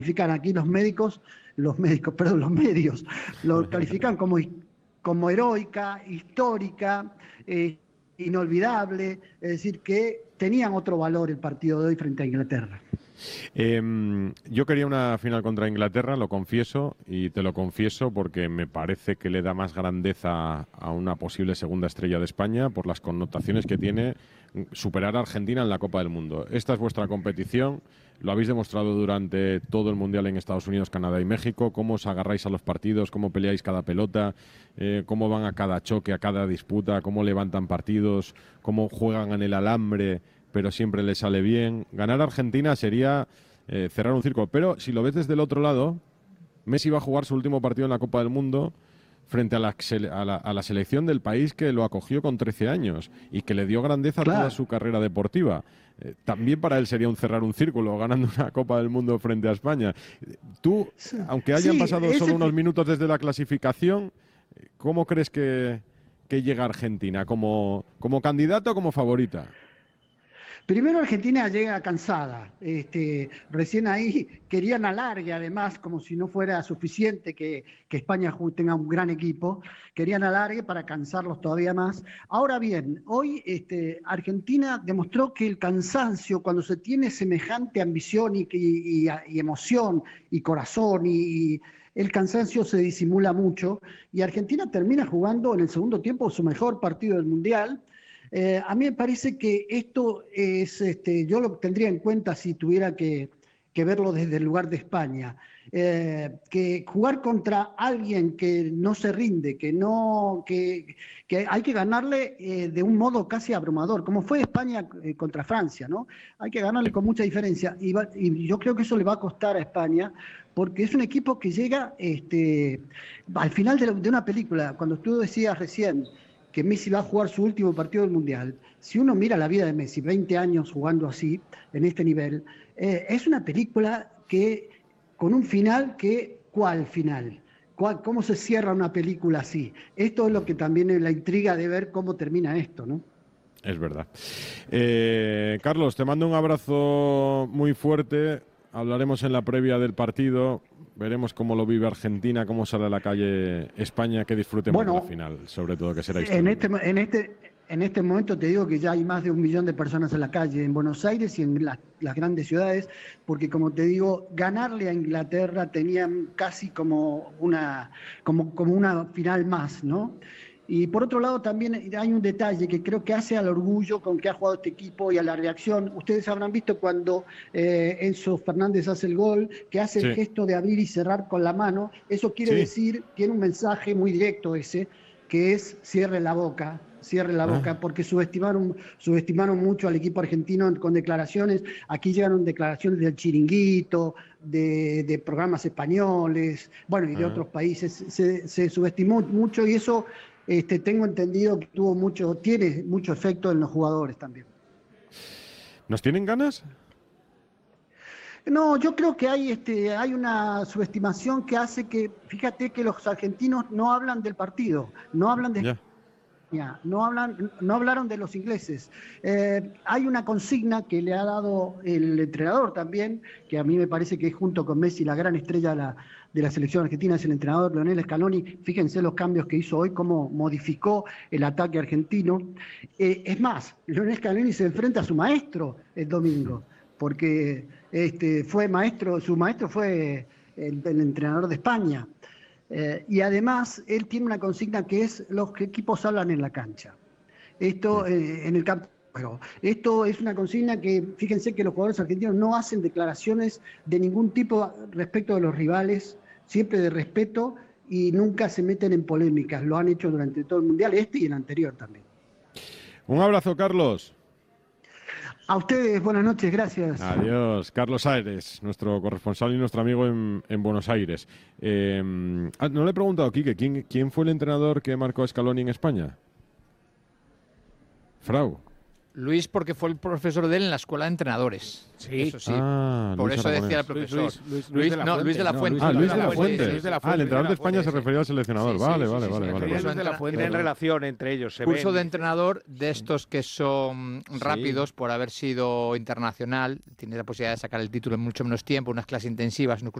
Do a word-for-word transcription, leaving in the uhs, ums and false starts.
califican aquí los médicos, los médicos, perdón, los medios, lo califican como, como heroica, histórica, eh, inolvidable, es decir, que tenían otro valor el partido de hoy frente a Inglaterra. Eh, yo quería una final contra Inglaterra, lo confieso, y te lo confieso porque me parece que le da más grandeza a una posible segunda estrella de España por las connotaciones que tiene superar a Argentina en la Copa del Mundo. Esta es vuestra competición, lo habéis demostrado durante todo el Mundial en Estados Unidos, Canadá y México, cómo os agarráis a los partidos, cómo peleáis cada pelota, eh, cómo van a cada choque, a cada disputa, cómo levantan partidos, cómo juegan en el alambre, pero siempre le sale bien. Ganar a Argentina sería eh, cerrar un círculo. Pero si lo ves desde el otro lado, Messi va a jugar su último partido en la Copa del Mundo frente a la, a la, a la selección del país que lo acogió con trece años y que le dio grandeza Claro. a toda su carrera deportiva. Eh, también para él sería un cerrar un círculo ganando una Copa del Mundo frente a España. Tú, aunque hayan Sí, pasado ese... solo unos minutos desde la clasificación, ¿cómo crees que, que llega Argentina? ¿Como, como candidato o como favorita? Primero Argentina llega cansada, este, recién ahí querían alargue además, como si no fuera suficiente que, que España tenga un gran equipo, querían alargue para cansarlos todavía más. Ahora bien, hoy este, Argentina demostró que el cansancio, cuando se tiene semejante ambición y, y, y emoción y corazón y, y el cansancio se disimula mucho y Argentina termina jugando en el segundo tiempo su mejor partido del Mundial. Eh, a mí me parece que esto es, este, yo lo tendría en cuenta si tuviera que, que verlo desde el lugar de España, eh, que jugar contra alguien que no se rinde, que, no, que, que hay que ganarle eh, de un modo casi abrumador, como fue España eh, contra Francia, ¿no? Hay que ganarle con mucha diferencia y, va, y yo creo que eso le va a costar a España porque es un equipo que llega este, al final de, de una película, cuando tú decías recién, que Messi va a jugar su último partido del Mundial, si uno mira la vida de Messi, veinte años jugando así, en este nivel, eh, es una película que, con un final que, ¿cuál final? ¿Cuál, ¿Cómo se cierra una película así? Esto es lo que también es la intriga de ver cómo termina esto, ¿no? Es verdad. Eh, Carlos, te mando un abrazo muy fuerte. Hablaremos en la previa del partido. Veremos cómo lo vive Argentina, cómo sale a la calle España, que disfrutemos bueno, de la final, sobre todo que será en histórico. este, en este, en este momento te digo que ya hay más de un millón de personas en la calle, en Buenos Aires y en la, las grandes ciudades, porque como te digo, ganarle a Inglaterra tenían casi como una, como, como una final más, ¿no? Y por otro lado también hay un detalle que creo que hace al orgullo con que ha jugado este equipo y a la reacción. Ustedes habrán visto cuando eh, Enzo Fernández hace el gol, que hace Sí. el gesto de abrir y cerrar con la mano. Eso quiere Sí. decir, tiene un mensaje muy directo ese, que es cierre la boca, cierre la boca, Ah. porque subestimaron, subestimaron mucho al equipo argentino con declaraciones. Aquí llegaron declaraciones del Chiringuito, de, de programas españoles, bueno, y de Ah. otros países. Se, se subestimó mucho y eso... Este, tengo entendido que tuvo mucho, tiene mucho efecto en los jugadores también. ¿Nos tienen ganas? No, yo creo que hay, este, hay una subestimación que hace que, fíjate que los argentinos no hablan del partido, no hablan de... Ya. No, hablan, no hablaron de los ingleses. Eh, hay una consigna que le ha dado el entrenador también, que a mí me parece que es junto con Messi la gran estrella de la, de la selección argentina, es el entrenador Lionel Scaloni. Fíjense los cambios que hizo hoy, cómo modificó el ataque argentino. Eh, es más, Lionel Scaloni se enfrenta a su maestro el domingo, porque este, fue maestro, su maestro fue el, el entrenador de España. Eh, y además, él tiene una consigna que es los equipos hablan en la cancha. Esto eh, en el campo. Pero esto es una consigna que, fíjense que los jugadores argentinos no hacen declaraciones de ningún tipo respecto de los rivales, siempre de respeto y nunca se meten en polémicas. Lo han hecho durante todo el Mundial, este y el anterior también. Un abrazo, Carlos. A ustedes, buenas noches, gracias. Adiós. Carlos Aires, nuestro corresponsal y nuestro amigo en, en Buenos Aires. Eh, no le he preguntado a Quique, ¿quién, ¿quién fue el entrenador que marcó a Scaloni en España? Frau. Luis, porque fue el profesor de él en la escuela de entrenadores. Sí. Eso sí. Ah, Por Luis eso Aragonés. decía el profesor. Luis, Luis, Luis Luis, de la no, Fuente. Luis de la No, Fuente. Ah, Luis de la Fuente, Fuente. Luis de la Ah, el Fuente, entrenador de Luis España la se Fuente, refería al seleccionador. Sí, sí, vale, sí, vale, sí, vale, sí, vale, sí. vale. Curso de Luis de la Fuente. entra- Tienen relación entre ellos. Se Curso ven. de entrenador de estos que son rápidos por haber sido internacional. Tienes la posibilidad de sacar el título en mucho menos tiempo, unas clases intensivas, unos